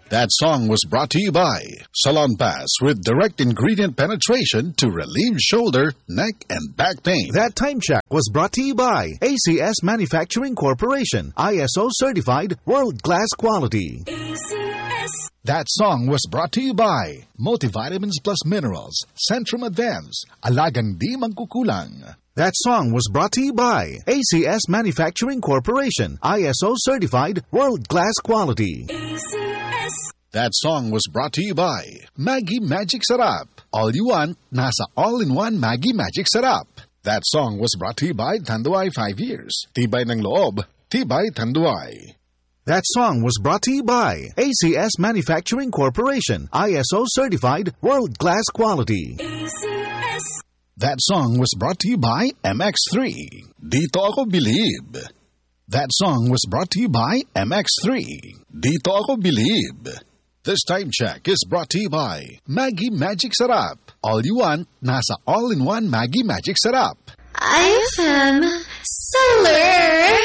That song was brought to you by Salon Pass with direct ingredient penetration to relieve shoulder, neck, and back pain. That time check was brought to you by ACS Manufacturing Corporation, ISO certified world-class quality. ACS. That song was brought to you by Multivitamins Plus Minerals, Centrum Advance, Alagang Di Mangkukulang. That song was brought to you by ACS Manufacturing Corporation, ISO certified world-class quality. ACS. That song was brought to you by Maggi Magic Sarap. All you want, nasa all-in-one Maggi Magic Sarap. That song was brought to you by Tanduay 5 years. Tibay ng loob, tibay Tanduay. That song was brought to you by ACS Manufacturing Corporation, ISO certified world-class quality. ACS. That song was brought to you by MX3. Dito ako believe. That song was brought to you by MX3. Dito ako believe. This time check is brought to you by Maggi Magic Sarap. All you want, nasa all-in-one Maggi Magic Sarap. IFM Solar.